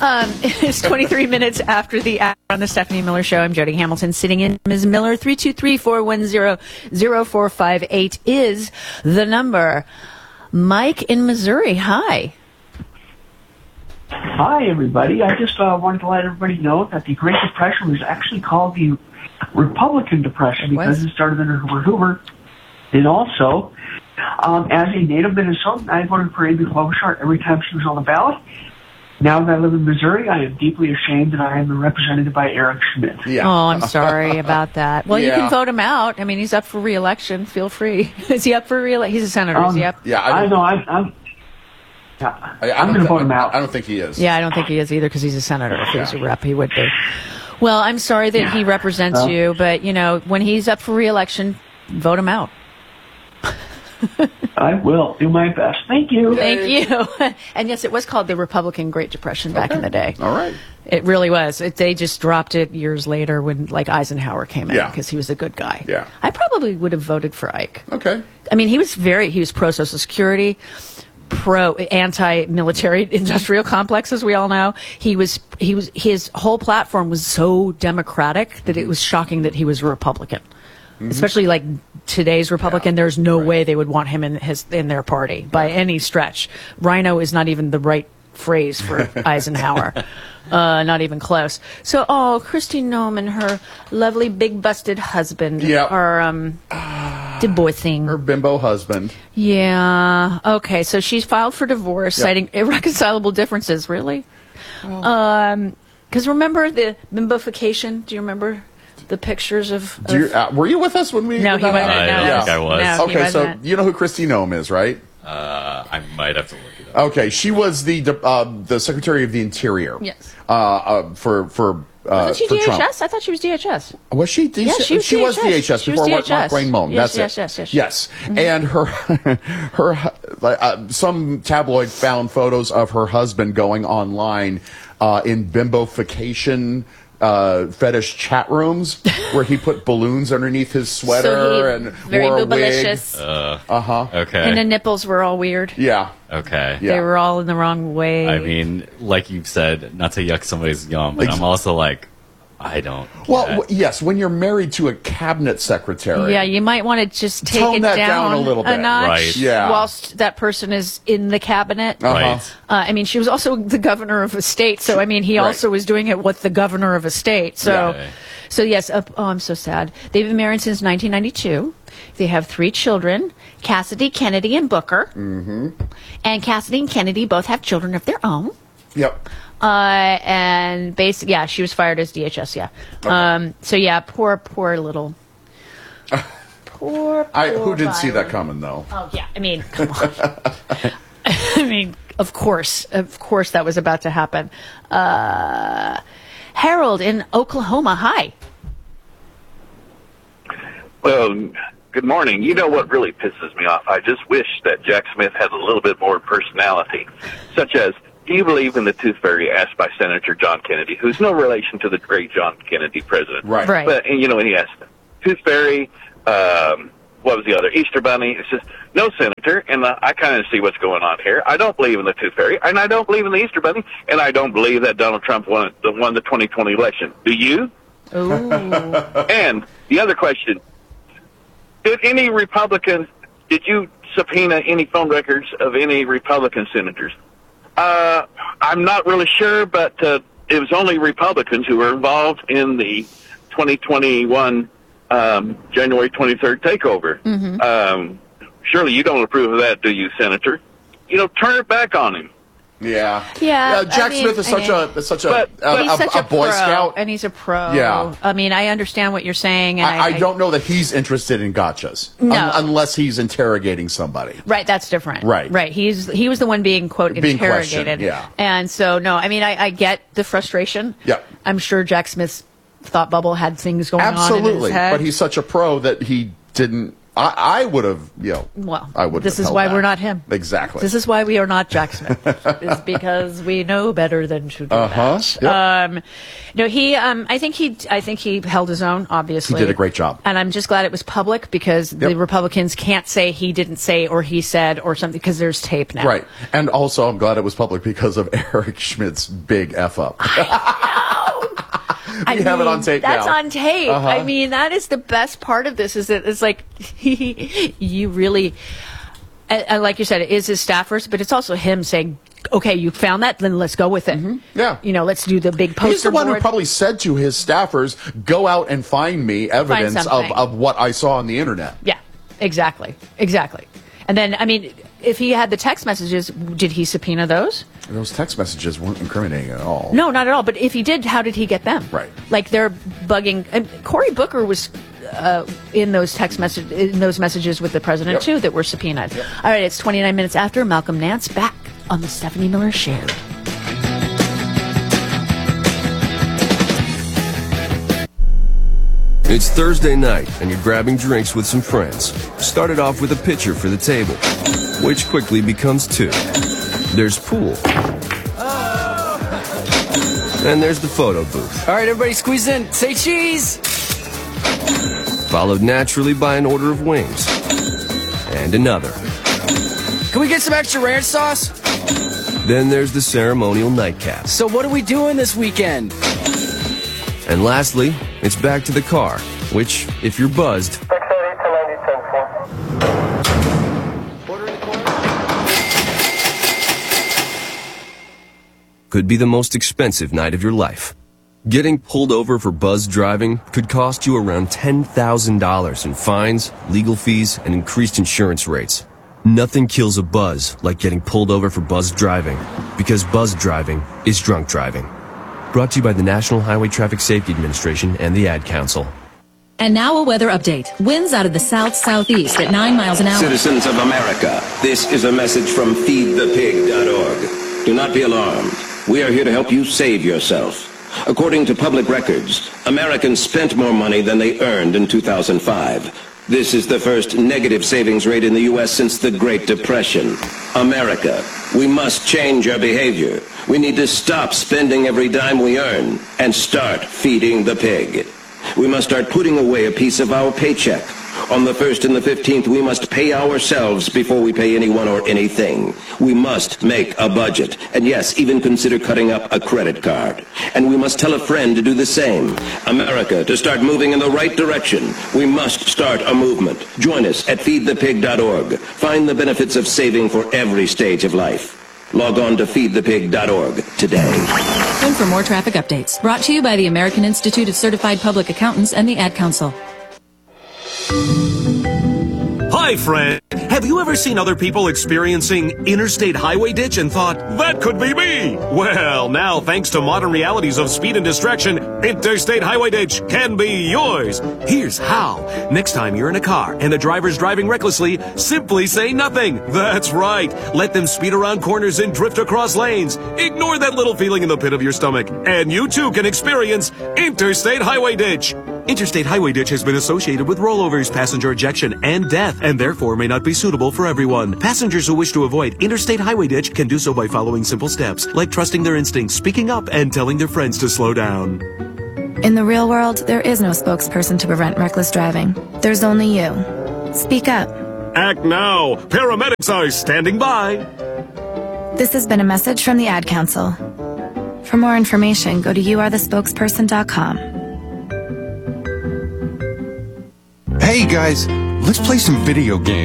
It's 23 minutes after the hour on the Stephanie Miller Show. I'm Jody Hamilton, sitting in. Ms. Miller, 323-410-0458 is the number. Mike in Missouri, hi. Hi, everybody. I just wanted to let everybody know that the Great Depression was actually called the Republican Depression because it started under Herbert Hoover. And also, as a native Minnesotan, I voted for Amy Klobuchar every time she was on the ballot. Now that I live in Missouri, I am deeply ashamed that I am represented by Eric Schmidt. Yeah. Oh, I'm sorry about that. Well, you can vote him out. I mean, he's up for re-election. Feel free. Is he up for re-election? He's a senator. Is he up? Yeah, I know. I'm going to vote him out. I don't think he is. Yeah, I don't think he is either because he's a senator. If he was a rep, he would be. Well, I'm sorry that he represents you, but, you know, when he's up for re-election, vote him out. I will do my best. Thank you. Thank you. And yes, it was called the Republican Great Depression back in the day. All right. It really was. They just dropped it years later when, like, Eisenhower came in because he was a good guy. Yeah. I probably would have voted for Ike. Okay. I mean, he was pro-Social Security, anti-military industrial complex, as we all know. His whole platform was so democratic that it was shocking that he was a Republican. Mm-hmm. Especially like today's Republican, there's no way they would want him in their party by any stretch. Rhino is not even the right phrase for Eisenhower. Not even close. So, Kristi Noem and her lovely big busted husband are divorcing. Her bimbo husband. Yeah. Okay, so she's filed for divorce, citing irreconcilable differences. Really? Because remember the bimbofication? Do you remember the pictures of... were you with us when we... No, he wasn't. I think I was. No, okay, so you know who Kristi Noem is, right? I might have to look it up. Okay, she was the Secretary of the Interior. Yes. Wasn't she DHS? Trump. I thought she was DHS. Was she? Yeah, she was DHS. She before Mark Rain Moan. Yes, That's yes. it. Yes. Mm-hmm. And her some tabloid found photos of her husband going online in bimbofication fetish chat rooms where he put balloons underneath his sweater and very wore a wig. Okay. And the nipples were all weird. Yeah. Okay. They were all in the wrong way. I mean, like you've said, not to yuck somebody's yum, but I'm also like, I don't. Well, yes, when you're married to a cabinet secretary. Yeah, you might want to just take tone it that down a little bit. notch Right. Yeah. whilst that person is in the cabinet. Right. I mean, she was also the governor of a state, so I mean, he also was doing it with the governor of a state. So, so yes. I'm so sad. They've been married since 1992. They have 3 children: Cassidy, Kennedy, and Booker. Mm-hmm. And Cassidy and Kennedy both have children of their own. Yep. And basically, she was fired as DHS. Yeah. Okay. So yeah, poor little. Poor. Who didn't see that coming though? Oh yeah, I mean, come on. I mean, of course, that was about to happen. Harold in Oklahoma, hi. Well, good morning. You know what really pisses me off? I just wish that Jack Smith had a little bit more personality, such as, do you believe in the tooth fairy asked by Senator John Kennedy, who's no relation to the great John Kennedy president? Right. But, and, and he asked, tooth fairy, what was the other? Easter bunny. It says, no, Senator, and I kind of see what's going on here. I don't believe in the tooth fairy, and I don't believe in the Easter bunny, and I don't believe that Donald Trump won the 2020 election. Do you? Ooh. And the other question, did you subpoena any phone records of any Republican senators? I'm not really sure, but it was only Republicans who were involved in the 2021 January 23rd takeover. Mm-hmm. Surely you don't approve of that, do you, Senator? Turn it back on him. Yeah. Jack Smith is such a he's such a Boy pro, Scout, and he's a pro. Yeah. I mean, I understand what you're saying. And I don't know that he's interested in gotchas, unless he's interrogating somebody. Right, that's different. Right. He was the one being quote interrogated. Yeah. And so no, I mean, I get the frustration. Yeah. I'm sure Jack Smith's thought bubble had things going on in his head. But he's such a pro that he didn't I would have, Well, I would. This is why we're not him. Exactly. This is why we are not Jack Smith. It's because we know better than to do that. Yep. No, I think he held his own. Obviously, He did a great job, and I'm just glad it was public because the Republicans can't say he didn't say or he said or something because there's tape now. Right, and also I'm glad it was public because of Eric Schmidt's big f up. We have it on tape now. That's on tape. I mean, that is the best part of this. Is that it's like you really, like you said, it is his staffers, but it's also him saying, "Okay, you found that, then let's go with it." Yeah, let's do the big poster. He's the one board. who probably said to his staffers, "Go out and find me evidence of what I saw on the internet." Yeah, exactly. And then, I mean, if he had the text messages, did he subpoena those? Those text messages weren't incriminating at all. No, not at all. But if he did, how did he get them? Right. Like they're bugging. And Cory Booker was in those messages with the president too that were subpoenaed. Yep. All right, it's 29 minutes after. Malcolm Nance back on the Stephanie Miller Show. It's Thursday night, and you're grabbing drinks with some friends. Started off with a pitcher for the table, which quickly becomes two. There's pool. And there's the photo booth. All right, everybody squeeze in. Say cheese! Followed naturally by an order of wings. And another. Can we get some extra ranch sauce? Then there's the ceremonial nightcap. So what are we doing this weekend? And lastly, it's back to the car, which, if you're buzzed, could be the most expensive night of your life. Getting pulled over for buzz driving could cost you around $10,000 in fines, legal fees, and increased insurance rates. Nothing kills a buzz like getting pulled over for buzz driving, because buzz driving is drunk driving. Brought to you by the National Highway Traffic Safety Administration and the Ad Council. And now a weather update. Winds out of the south-southeast at 9 miles an hour. Citizens of America, this is a message from feedthepig.org. Do not be alarmed. We are here to help you save yourself. According to public records, Americans spent more money than they earned in 2005. This is the first negative savings rate in the U.S. since the Great Depression. America, we must change our behavior. We need to stop spending every dime we earn and start feeding the pig. We must start putting away a piece of our paycheck. On the 1st and the 15th, we must pay ourselves before we pay anyone or anything. We must make a budget. And yes, even consider cutting up a credit card. And we must tell a friend to do the same. America, to start moving in the right direction, we must start a movement. Join us at feedthepig.org. Find the benefits of saving for every stage of life. Log on to feedthepig.org today. And for more traffic updates, brought to you by the American Institute of Certified Public Accountants and the Ad Council. Hi, friend. Have you ever seen other people experiencing interstate highway ditch and thought, that could be me? Well, now, thanks to modern realities of speed and distraction, interstate highway ditch can be yours. Here's how. Next time you're in a car and the driver's driving recklessly, simply say nothing. That's right. Let them speed around corners and drift across lanes. Ignore that little feeling in the pit of your stomach, and you too can experience interstate highway ditch. Interstate highway ditch has been associated with rollovers, passenger ejection, and death, and therefore may not be suitable for everyone. Passengers who wish to avoid interstate highway ditch can do so by following simple steps, like trusting their instincts, speaking up, and telling their friends to slow down. In the real world, there is no spokesperson to prevent reckless driving. There's only you. Speak up. Act now. Paramedics are standing by. This has been a message from the Ad Council. For more information, go to youarethespokesperson.com. Hey guys, let's play some video games.